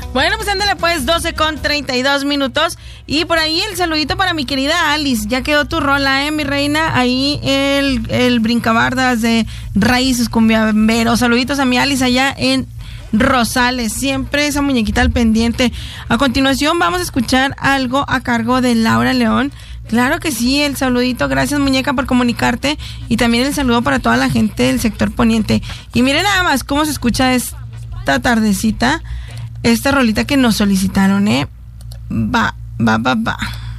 Bueno, pues ándale pues, 12:32. Y por ahí el saludito para mi querida Alice. Ya quedó tu rola, mi reina. Ahí el brincabardas de Raíces Cumbiamberos. Saluditos a mi Alice allá en Rosales. Siempre esa muñequita al pendiente. A continuación vamos a escuchar algo a cargo de Laura León. Claro que sí, el saludito. Gracias, muñeca, por comunicarte. Y también el saludo para toda la gente del sector poniente. Y miren nada más cómo se escucha esta tardecita. Esta rolita que nos solicitaron, Va.